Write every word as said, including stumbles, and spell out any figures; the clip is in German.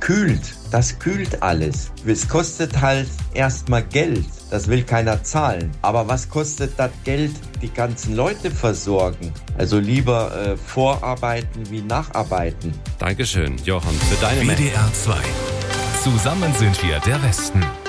kühlt. Das kühlt alles. Es kostet halt erstmal Geld. Das will keiner zahlen. Aber was kostet das Geld, die ganzen Leute versorgen? Also lieber äh, vorarbeiten wie nacharbeiten. Dankeschön, Johann, für deine W D R zwei. Zusammen sind wir der Westen.